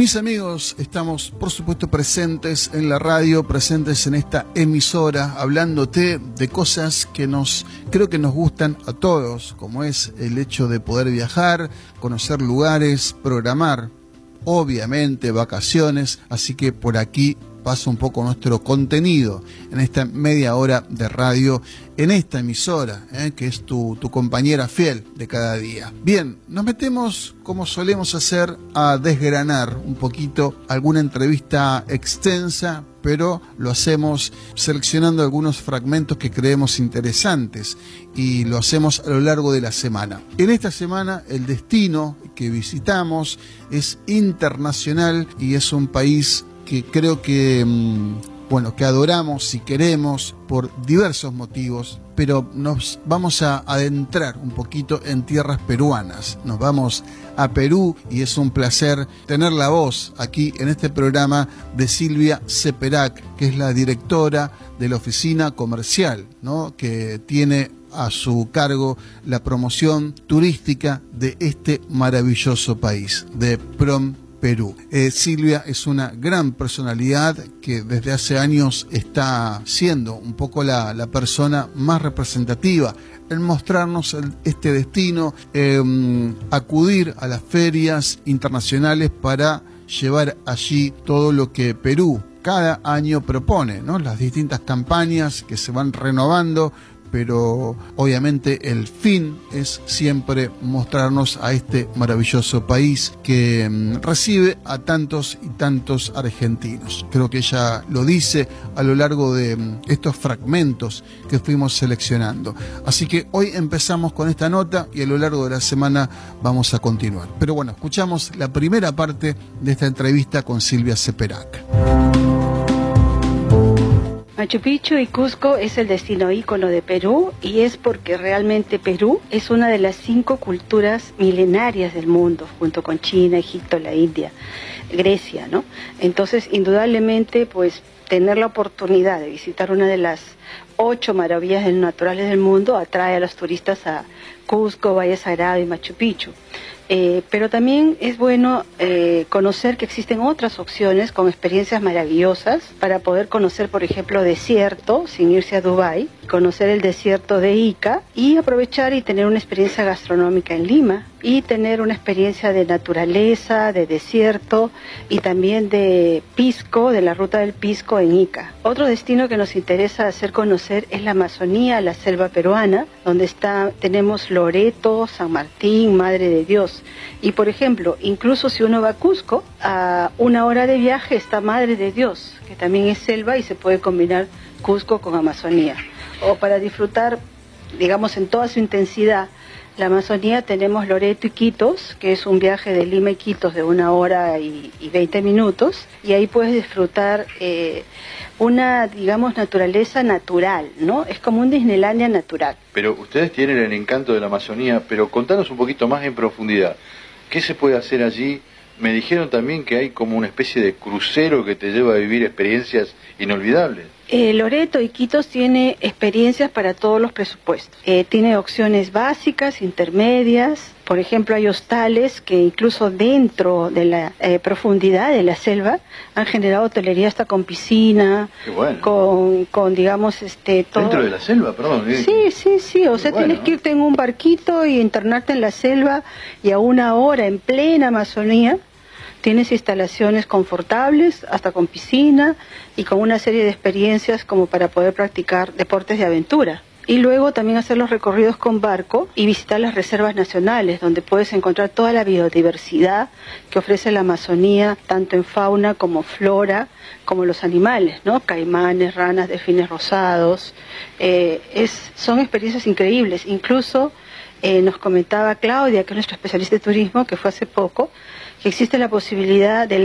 Mis amigos, estamos por supuesto presentes en la radio, presentes en esta emisora, hablándote de cosas que creo que nos gustan a todos, como es el hecho de poder viajar, conocer lugares, programar, obviamente, vacaciones, así que por aquí pasa un poco nuestro contenido en esta media hora de radio, en esta emisora, que es tu compañera fiel de cada día. Bien, nos metemos, como solemos hacer, a desgranar un poquito alguna entrevista extensa, pero lo hacemos seleccionando algunos fragmentos que creemos interesantes y lo hacemos a lo largo de la semana. En esta semana el destino que visitamos es internacional y es un país que creo que adoramos y queremos por diversos motivos, pero nos vamos a adentrar un poquito en tierras peruanas. Nos vamos a Perú y es un placer tener la voz aquí en este programa de Silvia Ceperac, que es la directora de la oficina comercial, ¿no?, que tiene a su cargo la promoción turística de este maravilloso país, de PROM Perú. Silvia es una gran personalidad que desde hace años está siendo un poco la persona más representativa en mostrarnos este destino, acudir a las ferias internacionales para llevar allí todo lo que Perú cada año propone, ¿no? Las distintas campañas que se van renovando, pero obviamente el fin es siempre mostrarnos a este maravilloso país que recibe a tantos y tantos argentinos. Creo que ella lo dice a lo largo de estos fragmentos que fuimos seleccionando. Así que hoy empezamos con esta nota y a lo largo de la semana vamos a continuar. Pero bueno, escuchamos la primera parte de esta entrevista con Silvia Ceperac. Machu Picchu y Cusco es el destino ícono de Perú y es porque realmente Perú es una de las 5 culturas milenarias del mundo, junto con China, Egipto, la India, Grecia, ¿no? Entonces, indudablemente, pues, tener la oportunidad de visitar una de las 8 maravillas naturales del mundo atrae a los turistas a Cusco, Valle Sagrado y Machu Picchu. Pero también es bueno conocer que existen otras opciones con experiencias maravillosas para poder conocer, por ejemplo, desierto, sin irse a Dubái, conocer el desierto de Ica y aprovechar y tener una experiencia gastronómica en Lima y tener una experiencia de naturaleza, de desierto y también de pisco, de la ruta del pisco en Ica. Otro destino que nos interesa hacer conocer es la Amazonía, la selva peruana, donde tenemos Loreto, San Martín, Madre de Dios. Y por ejemplo, incluso si uno va a Cusco, a 1 hora de viaje está Madre de Dios, que también es selva y se puede combinar Cusco con Amazonía. O para disfrutar, digamos, en toda su intensidad, la Amazonía tenemos Loreto y Iquitos, que es un viaje de Lima a Iquitos de 1 hora y 20 minutos, y ahí puedes disfrutar una, digamos, naturaleza natural, ¿no? Es como un Disneylandia natural. Pero ustedes tienen el encanto de la Amazonía, pero contanos un poquito más en profundidad. ¿Qué se puede hacer allí? Me dijeron también que hay como una especie de crucero que te lleva a vivir experiencias inolvidables. Loreto y Iquitos tiene experiencias para todos los presupuestos. Tiene opciones básicas, intermedias. Por ejemplo, hay hostales que incluso dentro de la profundidad de la selva han generado hotelería hasta con piscina. Qué bueno. con digamos, todo. ¿Dentro de la selva? Perdón. Sí. O sea, bueno, tienes que irte en un barquito y internarte en la selva y a 1 hora en plena Amazonía. Tienes instalaciones confortables, hasta con piscina y con una serie de experiencias como para poder practicar deportes de aventura. Y luego también hacer los recorridos con barco y visitar las reservas nacionales, donde puedes encontrar toda la biodiversidad que ofrece la Amazonía, tanto en fauna como flora, como los animales, ¿no? Caimanes, ranas, delfines rosados. Son experiencias increíbles. Incluso nos comentaba Claudia, que es nuestra especialista de turismo, que fue hace poco, que existe la posibilidad de